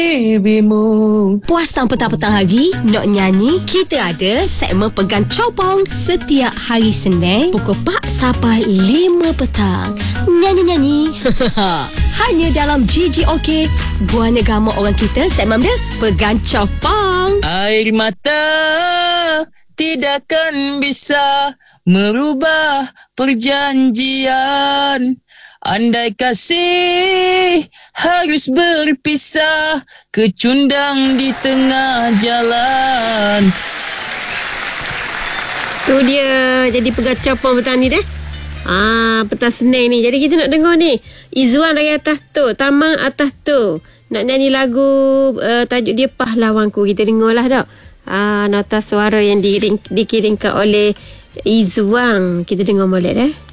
bibimu. Puasang petang-petang lagi, nak nyanyi? Kita ada segmen Pegang Copong setiap hari Senin pukul 4 sampai 5 petang. Nyanyi-nyanyi. Hanya dalam GGOK. Buana Gama orang kita, segmen dia Pegang Copong. Air mata tidak akan bisa merubah perjanjian. Andai kasih harus berpisah, kecundang di tengah jalan. Tu dia jadi Pegang Copong petang ni dah. Petang Senin ni. Jadi kita nak dengar ni Izzuan dari atas tu, Tamang atas tu, nak nyanyi lagu tajuk dia Pahlawanku. Kita dengar lah dah. Nota suara yang dikirimkan oleh Izzuan. Kita dengar molek dah.